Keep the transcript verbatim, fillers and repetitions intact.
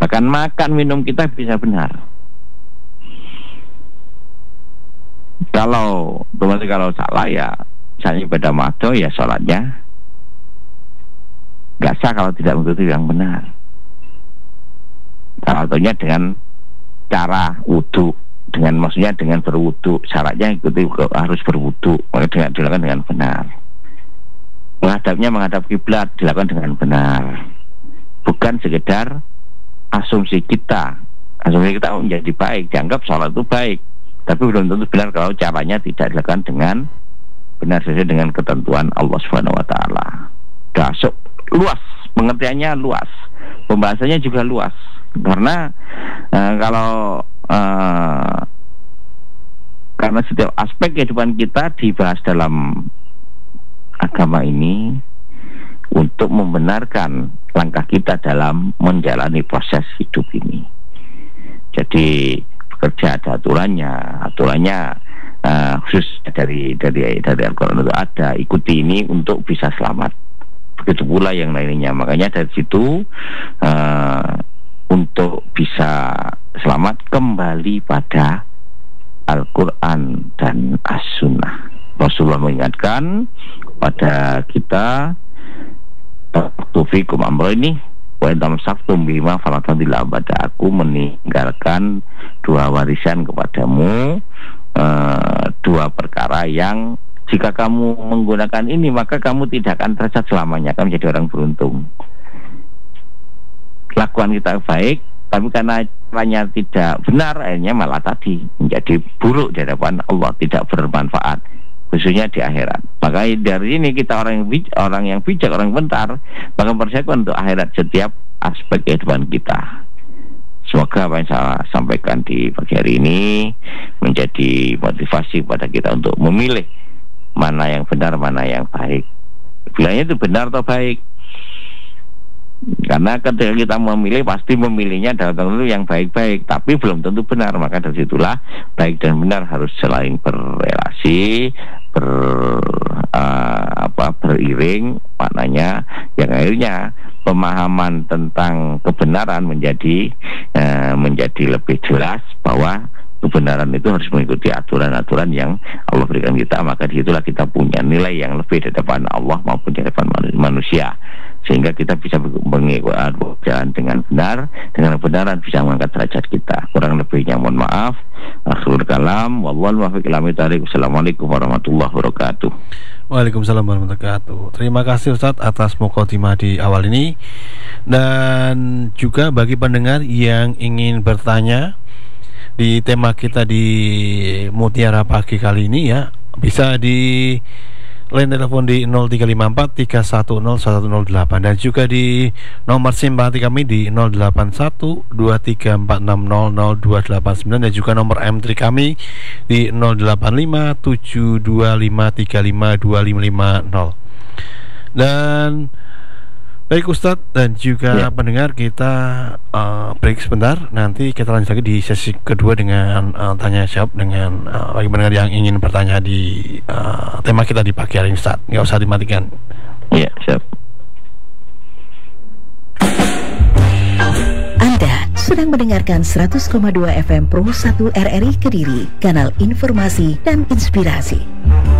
Bahkan makan minum kita bisa benar. Kalau berarti kalau salah ya, misalnya ibadah mado ya sholatnya nggak sah kalau tidak mengikuti yang benar. Salah satunya dengan cara wudhu, dengan maksudnya dengan berwudhu, syaratnya ikuti harus berwudhu, maka dengan dilakukan dengan benar. Menghadapnya menghadap kiblat dilakukan dengan benar, bukan sekedar asumsi kita. Asumsi kita menjadi baik, dianggap sholat itu baik, tapi belum tentu benar kalau caranya tidak dilakukan dengan benar sesuai dengan ketentuan Allah Subhanahu Wa Taala. Dasuk luas, pengertiannya luas, pembahasannya juga luas, karena uh, kalau uh, karena setiap aspek kehidupan kita dibahas dalam agama ini untuk membenarkan langkah kita dalam menjalani proses hidup ini. Jadi bekerja ada aturannya, aturannya uh, khusus dari dari dari Al-Quran itu ada, ikuti ini untuk bisa selamat. Begitu pula yang lainnya. Makanya dari situ uh, untuk bisa selamat kembali pada Al-Quran dan As-Sunnah. Rasulullah mengingatkan pada kita, tufikum amro ini wa intam saktum bima falatadillah, pada aku meninggalkan dua warisan kepadamu, uh, dua perkara yang jika kamu menggunakan ini maka kamu tidak akan tercatat selamanya, kamu jadi orang beruntung. Lakukan kita baik, tapi karena caranya tidak benar, akhirnya malah tadi menjadi buruk di hadapan Allah, tidak bermanfaat, khususnya di akhirat. Maka dari ini kita orang yang bijak, orang yang bijak, orang bentar, maka persiapkan untuk akhirat setiap aspek kehidupan kita. Semoga apa yang saya sampaikan di pagi hari ini menjadi motivasi pada kita untuk memilih mana yang benar, mana yang baik. Bilangnya itu benar atau baik. Karena ketika kita memilih, pasti memilihnya dalam tentu yang baik-baik, tapi belum tentu benar. Maka dari situlah baik dan benar harus saling berrelasi, ber uh, apa beriring maknanya, yang akhirnya pemahaman tentang kebenaran menjadi uh, menjadi lebih jelas bahwa kebenaran itu harus mengikuti aturan-aturan yang Allah berikan kita. Maka disitulah kita punya nilai yang lebih di depan Allah maupun di depan manusia, sehingga kita bisa mengikuti jalan dengan benar, dengan kebenaran bisa mengangkat derajat kita. Kurang lebihnya mohon maaf. Akhirul kalam, wallahu muwaffiq ila aqwamit. Assalamualaikum warahmatullahi wabarakatuh. Waalaikumsalam warahmatullahi wabarakatuh. Terima kasih Ustadz atas mukadimah di awal ini, dan juga bagi pendengar yang ingin bertanya di tema kita di Mutiara Pagi kali ini ya, bisa di line telepon di nol tiga lima empat tiga satu nol satu nol delapan, dan juga di nomor simpati kami di nol delapan satu dua tiga empat enam nol nol dua delapan sembilan, dan juga nomor M tiga kami di nol delapan lima tujuh dua lima tiga lima dua lima lima nol. Dan baik Ustadz dan juga ya, pendengar, kita uh, break sebentar. Nanti kita lanjut lagi di sesi kedua dengan uh, tanya jawab dengan uh, bagi pendengar yang ingin bertanya di uh, tema kita di pagi hari ini, Ustadz. Nggak usah dimatikan. Iya, siap. Anda sedang mendengarkan seratus koma dua F M Pro satu R R I Kediri, kanal informasi dan inspirasi.